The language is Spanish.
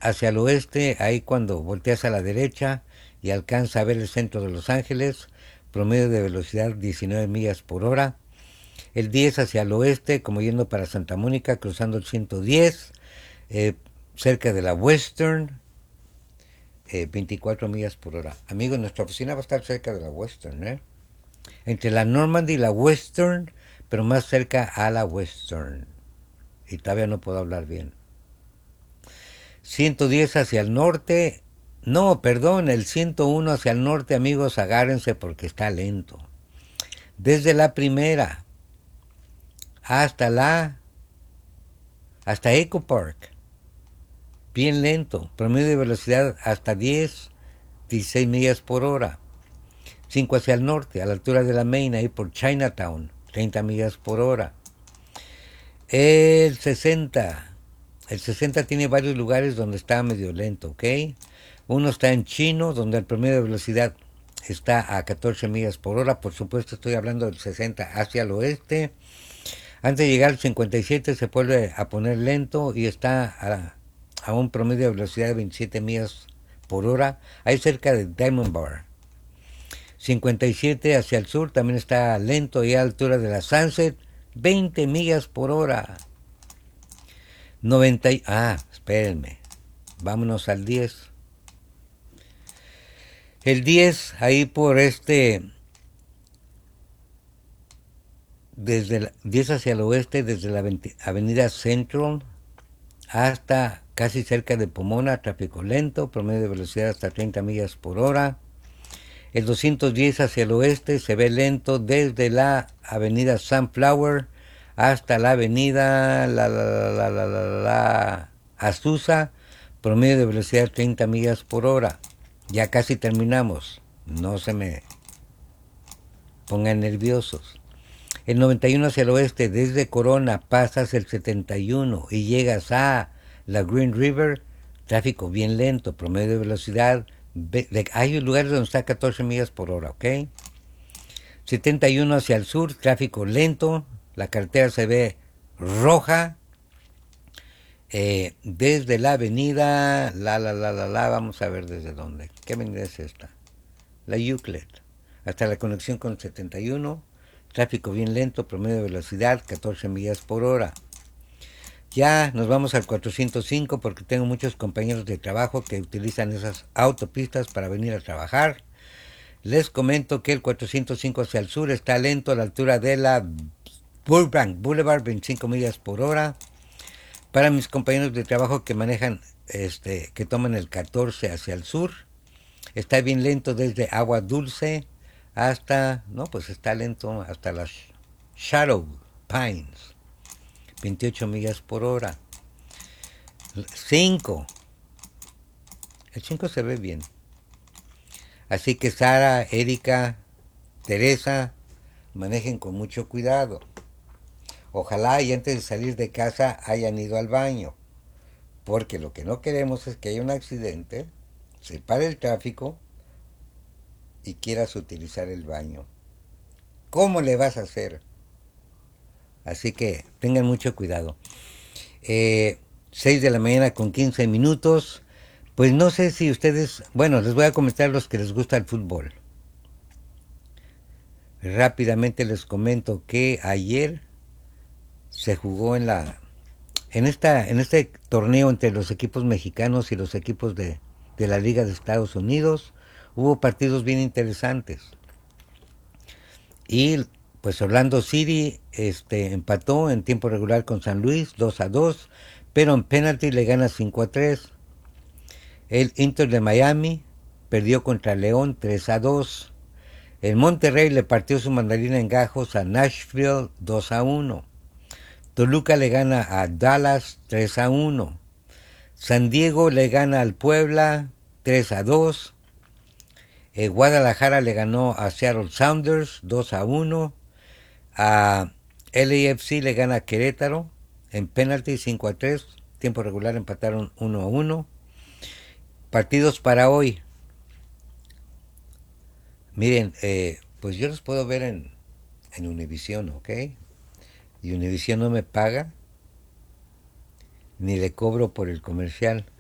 hacia el oeste, ahí cuando volteas a la derecha y alcanza a ver el centro de Los Ángeles, promedio de velocidad 19 millas por hora. El 10 hacia el oeste, como yendo para Santa Mónica, cruzando el 110, eh, cerca de la Western, 24 millas por hora. Amigos, nuestra oficina va a estar cerca de la Western, ¿eh? Entre la Normandy y la Western, pero más cerca a la Western. Y todavía no puedo hablar bien. 110 hacia el norte. No, perdón, el 101 hacia el norte, amigos, agárrense porque está lento. Desde la primera hasta hasta Echo Park, bien lento, promedio de velocidad hasta 16 millas por hora. 5 hacia el norte, a la altura de la Main, ahí por Chinatown, 30 millas por hora. El 60, el 60 tiene varios lugares donde está medio lento, ¿ok? Uno está en Chino, donde el promedio de velocidad está a 14 millas por hora. Por supuesto, estoy hablando del 60 hacia el oeste. Antes de llegar al 57 se vuelve a poner lento y está a un promedio de velocidad de 27 millas por hora, ahí cerca de Diamond Bar. 57 hacia el sur también está lento y a altura de la Sunset, 20 millas por hora. 90, espérenme, vámonos al 10. El 10, ahí por desde el 10 hacia el oeste, desde la avenida Central hasta casi cerca de Pomona, tráfico lento, promedio de velocidad hasta 30 millas por hora. El 210 hacia el oeste se ve lento desde la avenida Sunflower hasta la avenida la Azusa, promedio de velocidad 30 millas por hora. Ya casi terminamos, no se me pongan nerviosos. El 91 hacia el oeste, desde Corona pasas el 71 y llegas a la Green River, tráfico bien lento, promedio de velocidad, hay lugares donde está 14 millas por hora, ¿ok? 71 hacia el sur, tráfico lento, la carretera se ve roja, desde la avenida, vamos a ver desde dónde, ¿qué avenida es esta? La Euclid, hasta la conexión con 71, tráfico bien lento, promedio de velocidad 14 millas por hora. Ya nos vamos al 405 porque tengo muchos compañeros de trabajo que utilizan esas autopistas para venir a trabajar. Les comento que el 405 hacia el sur está lento a la altura de la Burbank Boulevard, 25 millas por hora. Para mis compañeros de trabajo que manejan, que toman el 14 hacia el sur, está bien lento desde Agua Dulce hasta, no, pues está lento hasta las Shadow Pines, 28 millas por hora. 5. El 5 se ve bien. Así que Sara, Erika, Teresa, manejen con mucho cuidado. Ojalá y antes de salir de casa hayan ido al baño. Porque lo que no queremos es que haya un accidente, se pare el tráfico y quieras utilizar el baño. ¿Cómo le vas a hacer? Así que tengan mucho cuidado. 6 de la mañana con 15 minutos. Pues no sé si ustedes, bueno, les voy a comentar los que les gusta el fútbol. Rápidamente les comento que ayer se jugó en este torneo entre los equipos mexicanos y los equipos de la Liga de Estados Unidos. Hubo partidos bien interesantes. Y pues Orlando City empató en tiempo regular con San Luis 2-2, pero en penalty le gana 5-3. El Inter de Miami perdió contra León 3-2. El Monterrey le partió su mandarina en gajos a Nashville 2-1. Toluca le gana a Dallas 3-1. San Diego le gana al Puebla 3-2. Guadalajara le ganó a Seattle Sounders 2-1. A LAFC le gana a Querétaro en penalty 5-3. Tiempo regular empataron 1-1. Partidos para hoy. Miren, pues yo los puedo ver en Univision, ¿ok? Y Univision no me paga, ni le cobro por el comercial.